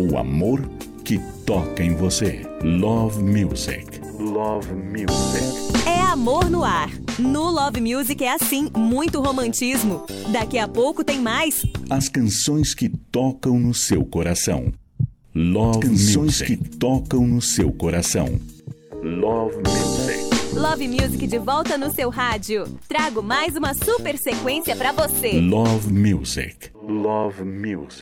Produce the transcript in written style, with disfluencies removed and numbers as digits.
O amor que toca em você. Love Music. Love Music. É amor no ar. No Love Music é assim, muito romantismo. Daqui a pouco tem mais. As canções que tocam no seu coração. Love Music. Que tocam no seu coração. Love Music. Love Music de volta no seu rádio. Trago mais uma super sequência pra você. Love Music. Love Music.